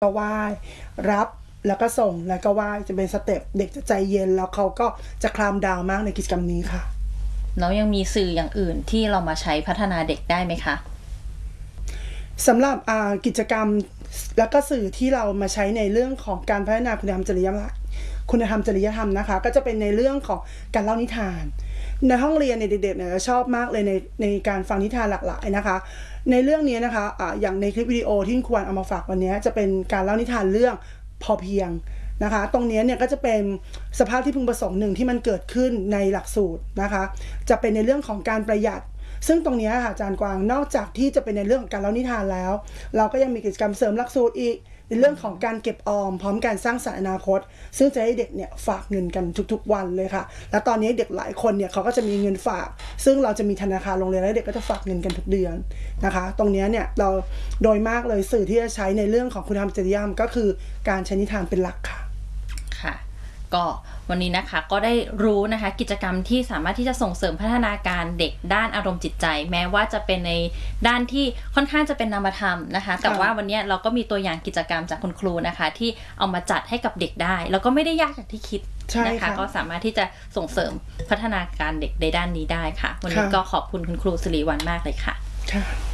ก็ไหว้รับแล้วก็ส่งแล้วก็ไหว้จะเป็นสเต็ปเด็กจะใจเย็นแล้วเขาก็จะคลามดาวมากในกิจกรรมนี้ค่ะแล้วยังมีสื่ออย่างอื่นที่เรามาใช้พัฒนาเด็กได้ไหมคะสำหรับกิจกรรมแล้วก็สื่อที่เรามาใช้ในเรื่องของการพัฒนาคุณธรรมจริยธรรมนะคะก็จะเป็นในเรื่องของการเล่านิทานในห้องเรียนในเด็กๆเนี่ยชอบมากเลยในการฟังนิทานหลากหลายนะคะในเรื่องนี้นะคะอย่างในคลิปวิดีโอที่คุณควรเอามาฝากวันนี้จะเป็นการเล่านิทานเรื่องพอเพียงนะคะตรงนี้เนี่ยก็จะเป็นสภาพที่พึงประสงค์หนึ่งที่มันเกิดขึ้นในหลักสูตรนะคะจะเป็นในเรื่องของการประหยัดซึ่งตรงนี้ค่ะอาจารย์กวางนอกจากที่จะเป็นในเรื่องของการเล่านิทานแล้วเราก็ยังมีกิจกรรมเสริมหลักสูตรอีกในเรื่องของการเก็บออมพร้อมการสร้างสรรค์อนาคตซึ่งจะให้เด็กเนี่ยฝากเงินกันทุกๆวันเลยค่ะและตอนนี้เด็กหลายคนเนี่ยเขาก็จะมีเงินฝากซึ่งเราจะมีธนาคารโรงเรียนและเด็กก็จะฝากเงินกันทุกเดือนนะคะตรงนี้เนี่ยเราโดยมากเลยสื่อที่จะใช้ในเรื่องของคุณธรรมจริยธรรมก็คือการใช้นิทานเป็นหลักค่ะค่ะก็วันนี้นะคะก็ได้รู้นะคะกิจกรรมที่สามารถที่จะส่งเสริมพัฒนาการเด็กด้านอารมณ์จิตใจแม้ว่าจะเป็นในด้านที่ค่อนข้างจะเป็นนามธรรมนะคะแต่ว่าวันนี้เราก็มีตัวอย่างกิจกรรมจากคุณครูนะคะที่เอามาจัดให้กับเด็กได้แล้วก็ไม่ได้ยากอย่างที่คิดนะคะก็สามารถที่จะส่งเสริมพัฒนาการเด็กในด้านนี้ได้ค่ะวันนี้ก็ขอบคุณคุณครูสิริวัลย์มากเลยค่ะ